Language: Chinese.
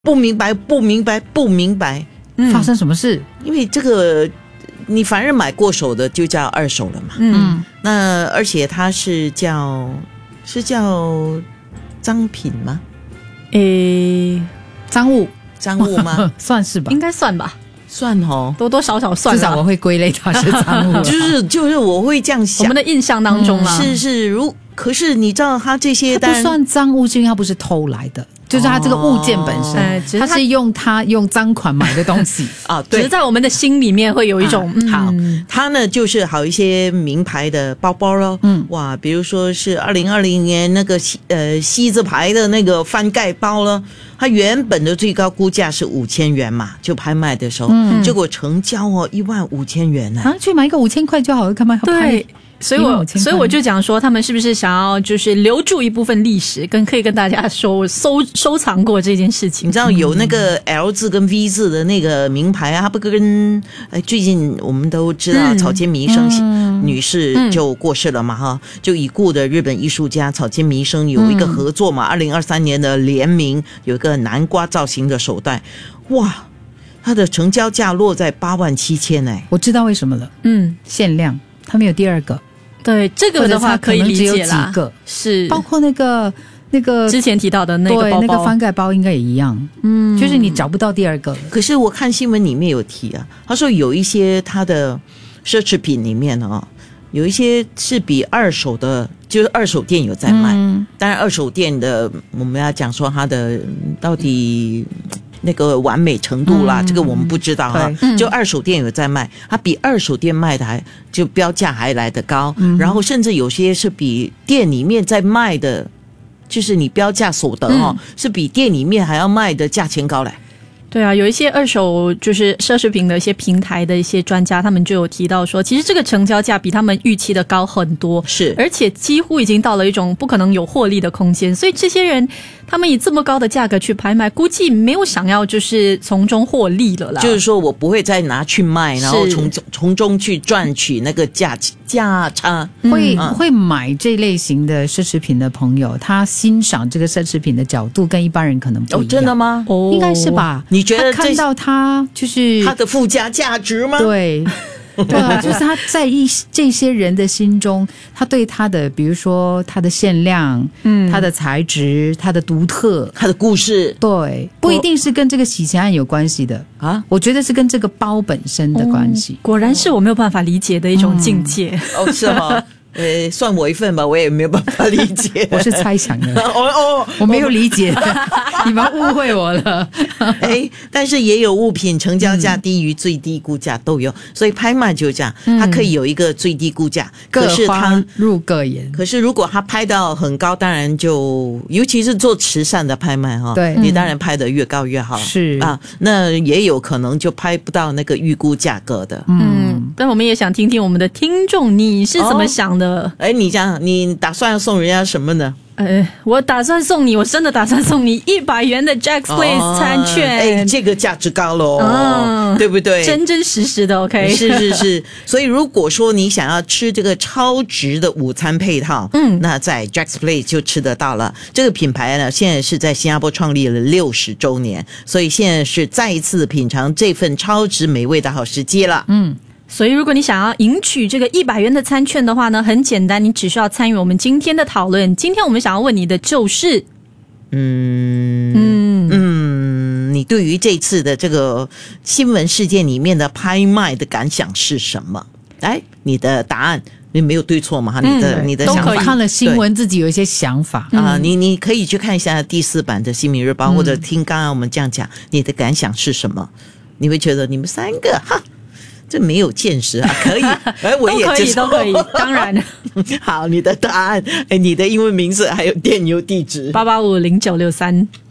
不明白， 发生什么事？ 因为这个你反正买过手的就叫二手了嘛。那而且它是叫赃品吗？ 赃物吗？ 算是吧， 应该算吧， 算哦， 多多少少算吧。 至少我会归类它是赃物就是我会这样想， 我们的印象当中啦， 是可是你知道它这些它不算赃物，是因为它不是偷来的，就是它这个物件本身，它是用赃款买的东西啊，对， 只是在我们的心里面会有一种好，它呢就是好一些名牌的包包咯，哇，比如说是2020年那个西字牌的那个翻盖包了，它原本的最高估价是5000元嘛，就拍卖的时候，结果成交15000元呢， 去买一个5000块就好了，干嘛要拍？ 对。所以我就讲说，他们是不是想要就是留住一部分历史，可以跟大家说收藏过这件事情。 你知道有那个 L 字跟 V 字的那个名牌啊，它不跟最近我们都知道草间弥生女士就过世了嘛哈，就已故的日本艺术家草间弥生有一个合作嘛，2023年的联名有一个南瓜造型的手袋，哇，它的成交价落在87000哎， 我知道为什么了，限量，它没有第二个。 对，这个的话可以理解啦， 几个是包括那个之前提到的那个包包， 对，那个翻盖包应该也一样，就是你找不到第二个。 可是我看新闻里面有提啊，他说有一些他的奢侈品里面有一些是比二手的，就是二手店有在卖，当然二手店的我们要讲说它的到底那个完美程度啦，这个我们不知道哈。就二手店有在卖，它比二手店卖的还就标价还来得高，然后甚至有些是比店里面在卖的，就是你标价所得是比店里面还要卖的价钱高嘞。 对啊，有一些二手就是奢侈品的一些平台的一些专家，他们就有提到说，其实这个成交价比他们预期的高很多， 是， 而且几乎已经到了一种不可能有获利的空间，所以这些人他们以这么高的价格去拍卖，估计没有想要就是从中获利了啦。 就是说我不会再拿去卖，然后从中去赚取那个价差。 会买这类型的奢侈品的朋友，他欣赏这个奢侈品的角度跟一般人可能不一样。 真的吗？ 应该是吧？ 你觉得他看到他就是他的附加价值吗？ 对。对啊，就是他在这些人的心中，他对他的比如说他的限量，他的材质，他的独特， 他的故事， 对，不一定是跟这个洗钱案有关系的啊，我觉得是跟这个包本身的关系。 果然是我没有办法理解的一种境界。 是吗？算我一份吧，我也没有办法理解。 我是猜想的，我没有理解，你们误会我了。 但是也有物品成交价低于最低估价都有，所以拍卖就这样，它可以有一个最低估价，可是它入各眼。 可是如果它拍到很高，当然就尤其是做慈善的拍卖对， 你当然拍得越高越好。 是啊，那也有可能就拍不到那个预估价格的。 但我们也想听听我们的听众你是怎么想的。 你讲你打算要送人家什么呢？ 我真的打算送你100元的 Jack's Place 餐券。 这个价值高咯，对不对？ 真真实实的 OK。 是所以如果说你想要吃这个超值的午餐配套，那在 Jack's Place 就吃得到了。这个品牌呢现在是在新加坡创立了60周年，所以现在是再一次品尝这份超值美味的好时机了。 所以如果你想要赢取这个100元的餐券的话呢，很简单，你只需要参与我们今天的讨论。今天我们想要问你的就是你对于这次的这个新闻事件里面的拍卖的感想是什么？你的答案你没有对错嘛？你的想法， 看了新闻自己有一些想法啊，你可以去看一下第4版的新民日报，或者听刚刚我们这样讲，你的感想是什么？你会觉得你们3个这没有见识啊，可以，我也都可以，当然。 好，你的答案，你的英文名字还有电邮地址 8850963。